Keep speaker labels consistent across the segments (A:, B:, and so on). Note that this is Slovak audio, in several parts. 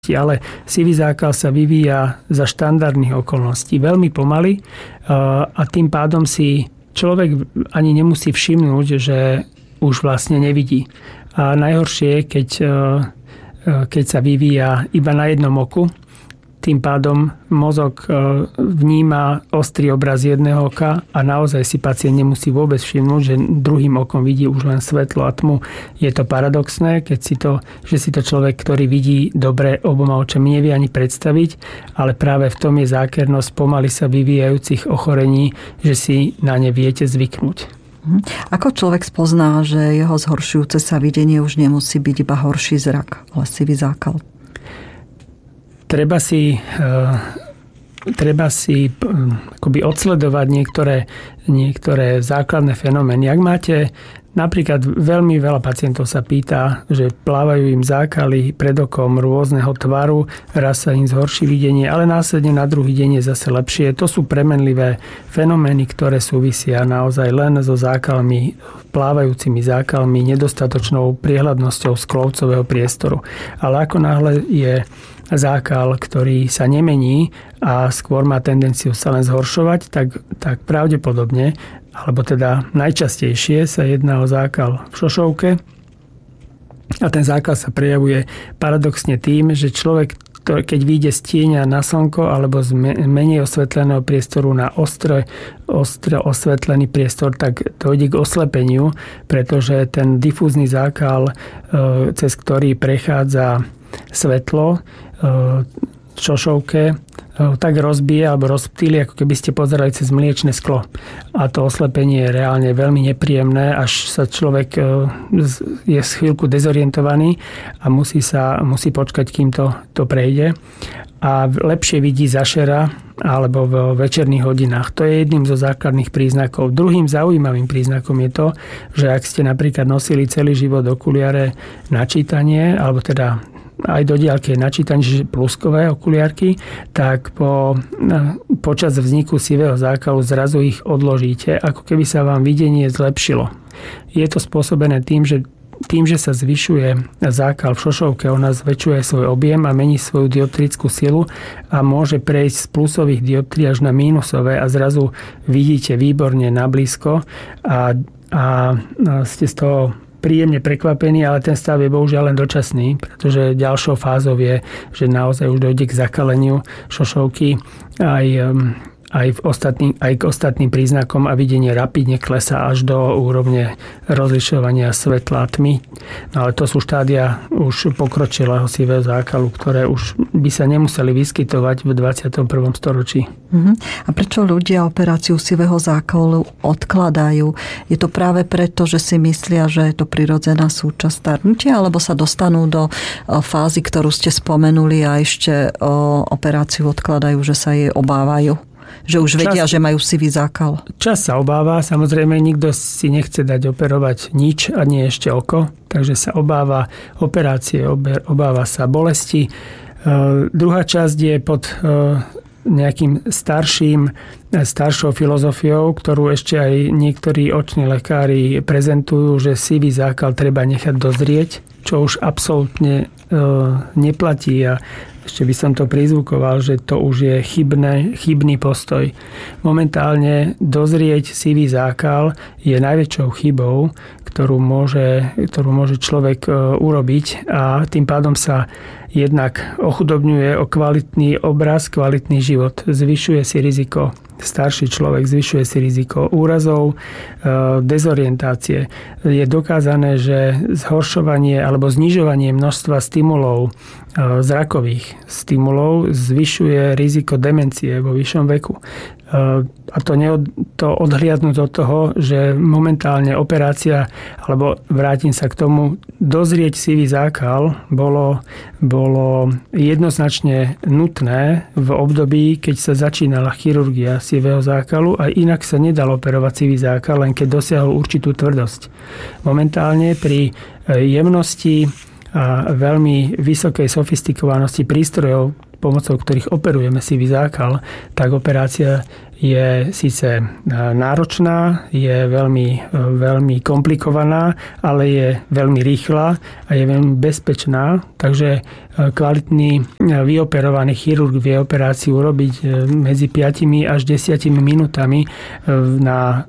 A: ale sivý zákal sa vyvíja za štandardných okolností veľmi pomaly a tým pádom si človek ani nemusí všimnúť, že už vlastne nevidí. A najhoršie je, keď sa vyvíja iba na jednom oku. Tým pádom mozog vníma ostrý obraz jedného oka a naozaj si pacient nemusí vôbec všimnúť, že druhým okom vidí už len svetlo a tmu. Je to paradoxné, že si to človek, ktorý vidí dobre oboma očami, nevie ani predstaviť, ale práve v tom je zákernosť pomaly sa vyvíjajúcich ochorení, že si na ne viete zvyknúť.
B: Ako človek spozná, že jeho zhoršujúce sa videnie už nemusí byť iba horší zrak, ale sivý zákal?
A: Treba si akoby odsledovať niektoré základné fenomény. Ak máte napríklad veľmi veľa pacientov sa pýta, že plávajú im zákaly pred okom rôzneho tvaru, raz sa im zhorší videnie, ale následne na druhý deň je zase lepšie. To sú premenlivé fenomény, ktoré súvisia naozaj len so zákalmi, plávajúcimi zákalmi, nedostatočnou priehľadnosťou sklovcového priestoru. Ale ako náhle je zákal, ktorý sa nemení a skôr má tendenciu sa len zhoršovať, tak pravdepodobne, alebo teda najčastejšie sa jedná o zákal v šošovke. A ten zákal sa prejavuje paradoxne tým, že človek, keď vyjde z tieňa na slnko alebo z menej osvetleného priestoru na ostro osvetlený priestor, tak dojde k oslepeniu, pretože ten difúzny zákal, cez ktorý prechádza svetlo v šošovke, tak rozbije alebo rozptýli, ako keby ste pozerali cez mliečne sklo. A to oslepenie je reálne veľmi nepríjemné, až sa človek je chvíľku dezorientovaný a musí počkať, kým to prejde. A lepšie vidí zašera alebo v večerných hodinách. To je jedným zo základných príznakov. Druhým zaujímavým príznakom je to, že ak ste napríklad nosili celý život okuliare na čítanie, alebo teda aj do diaľky na čítanie, čiže pluskové okuliarky, tak počas vzniku sivého zákalu zrazu ich odložíte, ako keby sa vám videnie zlepšilo. Je to spôsobené tým, že sa zvyšuje zákal v šošovke, ona zväčšuje svoj objem a mení svoju dioptrickú silu a môže prejsť z plusových dioptrií až na mínusové a zrazu vidíte výborne nablízko a ste z toho príjemne prekvapený, ale ten stav je bohužiaľ len dočasný, pretože ďalšou fázou je, že naozaj už dojde k zakaleniu šošovky aj k ostatným príznakom a videnie rapidne klesá až do úrovne rozlišovania svetla a tmy. No ale to sú štádia už pokročilého sivého zákalu, ktoré už by sa nemuseli vyskytovať v 21. storočí.
B: A prečo ľudia operáciu sivého zákalu odkladajú? Je to práve preto, že si myslia, že je to prirodzená súčasť starnutia, alebo sa dostanú do fázy, ktorú ste spomenuli a ešte operáciu odkladajú, že sa jej obávajú? Že už vedia, že majú sivý zákal.
A: Čas sa obáva, samozrejme nikto si nechce dať operovať nič a nie ešte oko, takže sa obáva operácie, obáva sa bolesti. Druhá časť je pod nejakým staršou filozofiou, ktorú ešte aj niektorí oční lekári prezentujú, že sivý zákal treba nechať dozrieť, čo už absolútne neplatí a ešte by som to prizvukoval, že to už je chybný postoj. Momentálne dozrieť sivý zákal je najväčšou chybou, ktorú môže človek urobiť a tým pádom sa jednak ochudobňuje o kvalitný obraz, kvalitný život. Zvyšuje si riziko. Starší človek zvyšuje si riziko úrazov, dezorientácie. Je dokázané, že zhoršovanie alebo znižovanie množstva stimulov, zrakových stimulov zvyšuje riziko demencie vo vyššom veku. A to odhliadnúť od toho, že momentálne operácia, alebo vrátim sa k tomu, dozrieť sivý zákal bolo jednoznačne nutné v období, keď sa začínala chirurgia sivého zákalu a inak sa nedal operovať sivý zákal, len keď dosiahol určitú tvrdosť. Momentálne pri jemnosti a veľmi vysokej sofistikovanosti prístrojov, pomocou ktorých operujeme sivý zákal, tak operácia je síce náročná, je veľmi komplikovaná, ale je veľmi rýchla a je veľmi bezpečná. Takže kvalitný vyoperovaný chirurg vie operáciu urobiť medzi 5 až 10 minútami na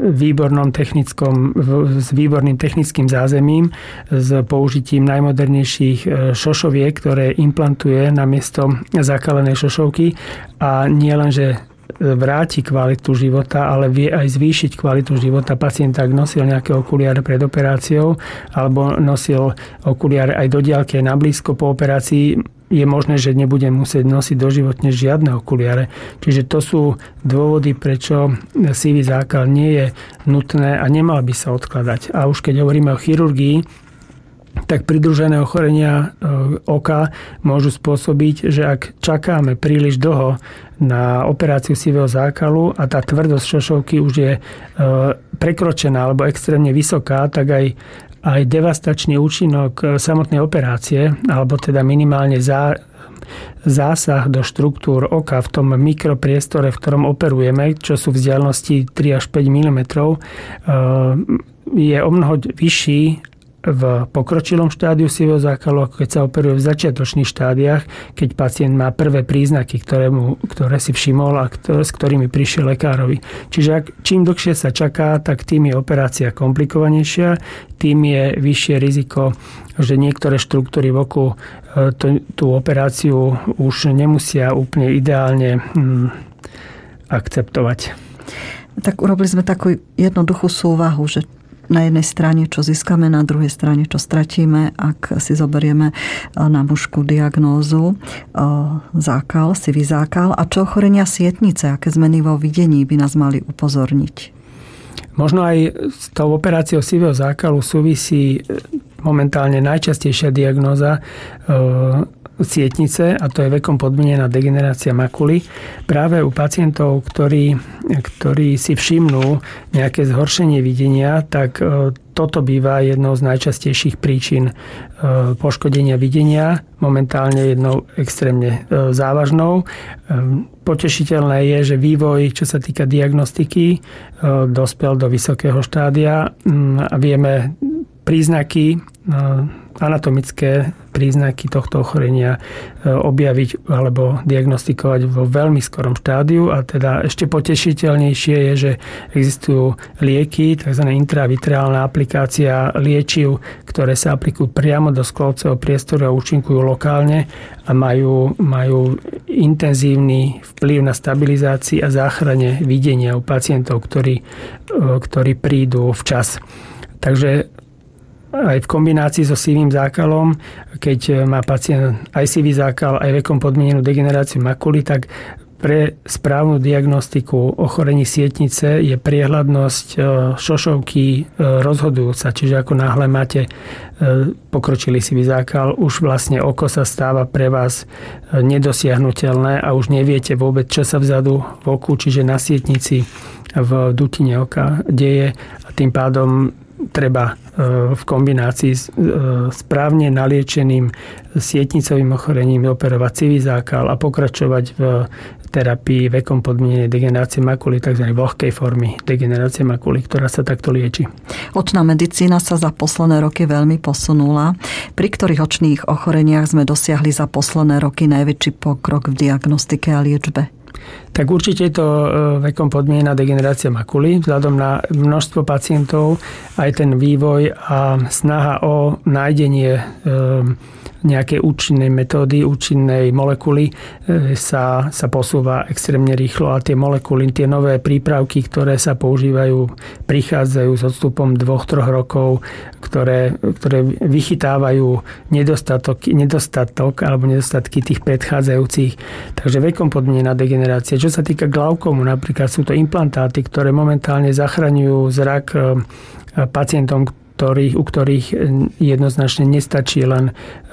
A: s výborným technickým zázemím, s použitím najmodernejších šošoviek, ktoré implantuje namiesto zakalenej šošovky, a nie len, že vráti kvalitu života, ale vie aj zvýšiť kvalitu života pacienta, ak nosil nejaké okuliare pred operáciou alebo nosil okuliare aj do diaľky, aj na blízko po operácii. Je možné, že nebude musieť nosiť doživotne žiadne okuliare. Čiže to sú dôvody, prečo sivý zákal nie je nutné a nemal by sa odkladať. A už keď hovoríme o chirurgii, tak pridružené ochorenia oka môžu spôsobiť, že ak čakáme príliš dlho na operáciu sivého zákalu a tá tvrdosť šošovky už je prekročená alebo extrémne vysoká, tak aj devastačný účinok samotnej operácie, alebo teda minimálne zásah do štruktúr oka v tom mikropriestore, v ktorom operujeme, čo sú vzdialenosti 3 až 5 mm, je omnoho vyšší v pokročilom štádiu sivého zákalu, ako keď sa operuje v začiatočných štádiách, keď pacient má prvé príznaky, ktoré si všimol a s ktorými prišiel lekárovi. Čiže čím dlhšie sa čaká, tak tým je operácia komplikovanejšia, tým je vyššie riziko, že niektoré štruktúry v oku tú operáciu už nemusia úplne ideálne akceptovať.
B: Tak urobili sme takú jednoduchú súvahu, že na jednej strane, čo získame, na druhej strane, čo stratíme, ak si zoberieme na mužskú diagnózu zákal, sivý zákal, a čo ochorenia sietnice, aké zmeny vo videní by nás mali upozorniť.
A: Možno aj s tou operáciou sivého zákalu súvisí momentálne najčastejšia diagnóza sietnice, a to je vekom podmienená degenerácia makuly. Práve u pacientov, ktorí si všimnú nejaké zhoršenie videnia, tak toto býva jednou z najčastejších príčin poškodenia videnia, momentálne jednou extrémne závažnou. Potešiteľné je, že vývoj, čo sa týka diagnostiky, dospel do vysokého štádia a vieme príznaky, anatomické príznaky tohto ochorenia objaviť alebo diagnostikovať vo veľmi skorom štádiu, a teda ešte potešiteľnejšie je, že existujú lieky, tzv. Intravitreálna aplikácia liečiv, ktoré sa aplikujú priamo do sklovcového priestoru a účinkujú lokálne a majú intenzívny vplyv na stabilizácii a záchrane videnia u pacientov, ktorí prídu včas. Takže aj v kombinácii so sivým zákalom, keď má pacient aj sivý zákal, aj vekom podmienenú degeneráciu makuly, tak pre správnu diagnostiku ochorení sietnice je priehľadnosť šošovky rozhodujúca. Čiže ako náhle máte pokročilý sivý zákal, už vlastne oko sa stáva pre vás nedosiahnuteľné a už neviete vôbec, čo sa vzadu v oku, čiže na sietnici v dutine oka deje, a tým pádom treba v kombinácii s správne naliečeným sietnicovým ochorením operovať sivý zákal a pokračovať v terapii vekom podmienenej degenerácie makuly, tzv. Vlhkej formy degenerácie makuly, ktorá sa takto lieči.
B: Očná medicína sa za posledné roky veľmi posunula. Pri ktorých očných ochoreniach sme dosiahli za posledné roky najväčší pokrok v diagnostike a liečbe?
A: Tak určite je to vekom podmienená degenerácia makuly. Vzhľadom na množstvo pacientov, aj ten vývoj a snaha o nájdenie nejakej účinnej metódy, účinnej molekuly sa posúva extrémne rýchlo, a tie molekuly, tie nové prípravky, ktoré sa používajú, prichádzajú s odstupom 2-3 rokov, ktoré vychytávajú nedostatok alebo nedostatky tých predchádzajúcich. Takže vekom podmienená degenerácia. Čo sa týka glaukomu, napríklad sú to implantáty, ktoré momentálne zachraňujú zrak pacientom, u ktorých jednoznačne nestačí len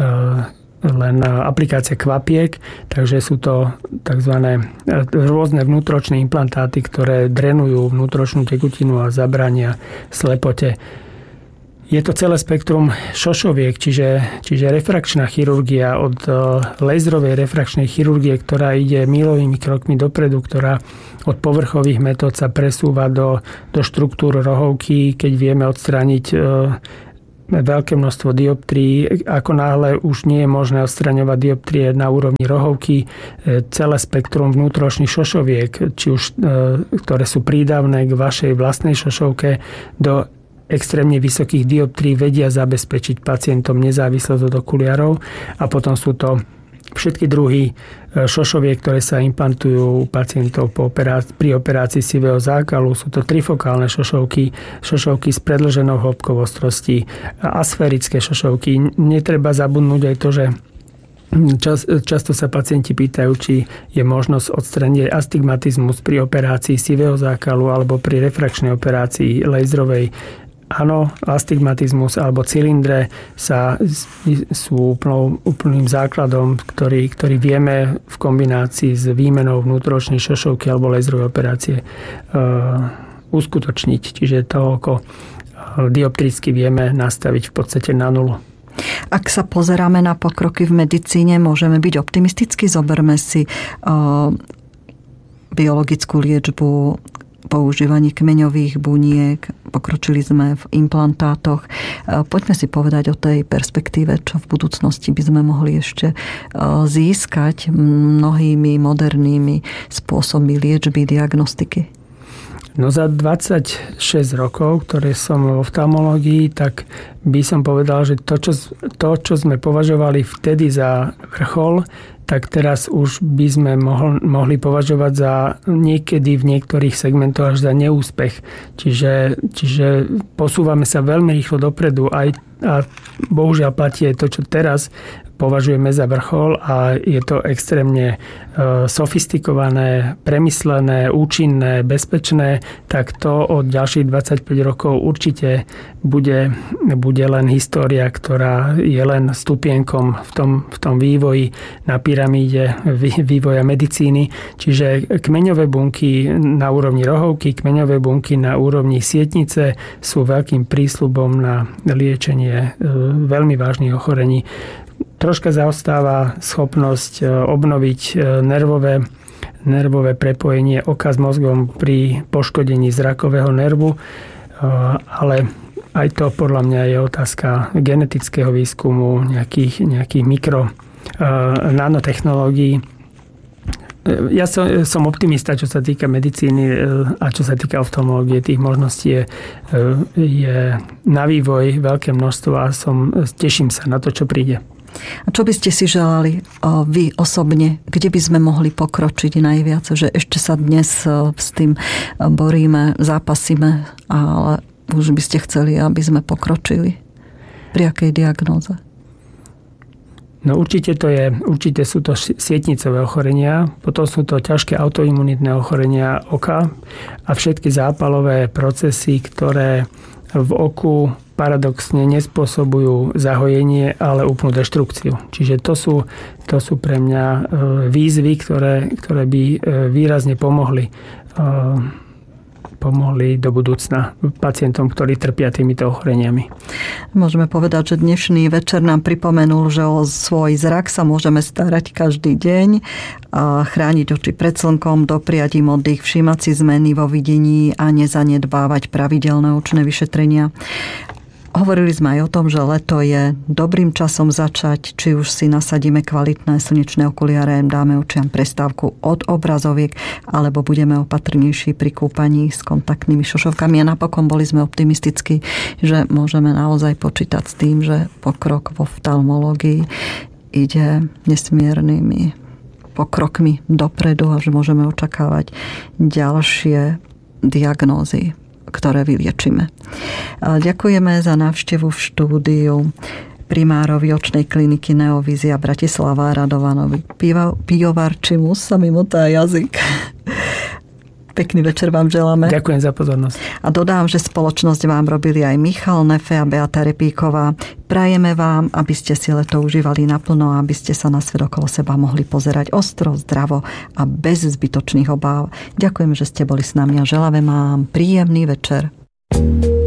A: aplikácia kvapiek, takže sú to tzv. Rôzne vnútročné implantáty, ktoré drenujú vnútročnú tekutinu a zabránia slepote. Je to celé spektrum šošoviek, čiže refrakčná chirurgia od laserovej refrakčnej chirurgie, ktorá ide milovými krokmi dopredu, ktorá od povrchových metód sa presúva do štruktúr rohovky, keď vieme odstrániť veľké množstvo dioptrií. Ako náhle už nie je možné odstraňovať dioptrie na úrovni rohovky, celé spektrum vnútročných šošoviek, či už ktoré sú prídavné k vašej vlastnej šošovke, do extrémne vysokých dioptrií vedia zabezpečiť pacientom nezávislosť od okuliarov. A potom sú to všetky druhy šošoviek, ktoré sa implantujú u pacientov pri operácii sivého zákalu. Sú to trifokálne šošovky s predĺženou hĺbkou ostrosti, asférické šošovky. Netreba zabudnúť aj to, že často sa pacienti pýtajú, či je možnosť odstraniť astigmatizmus pri operácii sivého zákalu alebo pri refrakčnej operácii laserovej. Áno, astigmatizmus alebo cylindre sú úplným základom, ktorý vieme v kombinácii s výmenou vnútročnej šošovky alebo laserovej operácie uskutočniť. Čiže to dioptricky vieme nastaviť v podstate na nulu.
B: Ak sa pozeráme na pokroky v medicíne, môžeme byť optimistickí. Zoberme si biologickú liečbu, používanie kmeňových buniek, pokročili sme v implantátoch. Poďme si povedať o tej perspektíve, čo v budúcnosti by sme mohli ešte získať mnohými modernými spôsobmi liečby, diagnostiky.
A: No za 26 rokov, ktoré som v oftalmológii, tak by som povedal, že to, čo sme považovali vtedy za vrchol, tak teraz už by sme mohli považovať za niekedy v niektorých segmentoch až za neúspech. Čiže posúvame sa veľmi rýchlo dopredu a bohužiaľ platí aj to, čo teraz považujeme za vrchol a je to extrémne sofistikované, premyslené, účinné, bezpečné, tak to od ďalších 25 rokov určite bude len história, ktorá je len stupienkom v tom vývoji na pyramíde vývoja medicíny. Čiže kmeňové bunky na úrovni rohovky, kmeňové bunky na úrovni sietnice sú veľkým prísľubom na liečenie veľmi vážnych ochorení. Troška zaostáva schopnosť obnoviť nervové prepojenie oka s mozgom pri poškodení zrakového nervu, ale aj to podľa mňa je otázka genetického výskumu, nejakých nanotechnológií. Ja som optimista, čo sa týka medicíny a čo sa týka oftalmológie. Tých možností je na vývoj veľké množstvo a teším sa na to, čo príde.
B: A čo by ste si želali vy osobne? Kde by sme mohli pokročiť najviac? Že ešte sa dnes s tým boríme, zápasíme, ale už by ste chceli, aby sme pokročili? Pri akej diagnóze?
A: No určite sú to sietnicové ochorenia, potom sú to ťažké autoimunitné ochorenia oka a všetky zápalové procesy, ktoré v oku paradoxne nespôsobujú zahojenie, ale úplnú deštrukciu. Čiže to sú pre mňa výzvy, ktoré by výrazne pomohli do budúcna pacientom, ktorí trpia týmito ochoreniami.
B: Môžeme povedať, že dnešný večer nám pripomenul, že o svoj zrak sa môžeme starať každý deň, a chrániť oči pred slnkom, dopriať im oddych, všímať si zmeny vo videní a nezanedbávať pravidelné očné vyšetrenia. Hovorili sme aj o tom, že leto je dobrým časom začať, či už si nasadíme kvalitné slnečné okuliare, dáme očiam prestávku od obrazoviek, alebo budeme opatrnejší pri kúpaní s kontaktnými šošovkami. A napokon boli sme optimistickí, že môžeme naozaj počítať s tým, že pokrok vo oftalmológii ide nesmiernymi pokrokmi dopredu a že môžeme očakávať ďalšie diagnózy, ktoré vyliečíme. Ďakujeme za návštevu v štúdiu primárovi očnej kliniky Neovízia Bratislava Radovanovi Pijovarčimu, sa mi motá jazyk. Pekný večer vám želáme.
A: Ďakujem za pozornosť.
B: A dodám, že spoločnosť vám robili aj Michal Nefe a Beata Repíková. Prajeme vám, aby ste si leto užívali naplno, aby ste sa na svet okolo seba mohli pozerať ostro, zdravo a bez zbytočných obáv. Ďakujem, že ste boli s nami a želáme vám príjemný večer.